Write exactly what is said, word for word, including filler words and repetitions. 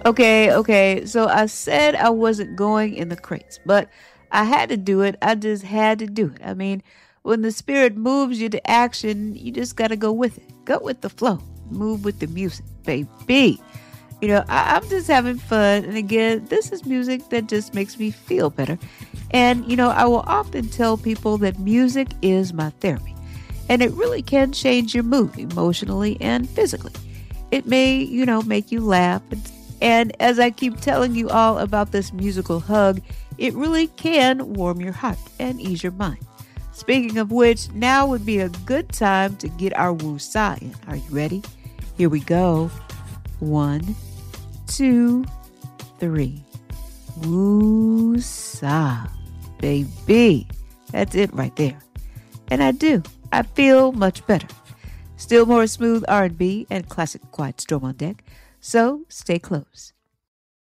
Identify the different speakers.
Speaker 1: Okay, okay. So I said I wasn't going in the crates, but I had to do it. I just had to do it. I mean, when the spirit moves you to action, you just got to go with it. Go with the flow. Move with the music, baby. You know, I, I'm just having fun. And again, this is music that just makes me feel better. And, you know, I will often tell people that music is my therapy. And it really can change your mood emotionally and physically. It may, you know, make you laugh. And as I keep telling you all about this musical hug, it really can warm your heart and ease your mind. Speaking of which, now would be a good time to get our woo-sa in. Are you ready? Here we go. One, two, three. Woo-sa, baby. That's it right there. And I do. I feel much better. Still more smooth R and B and classic quiet storm on deck. So stay close.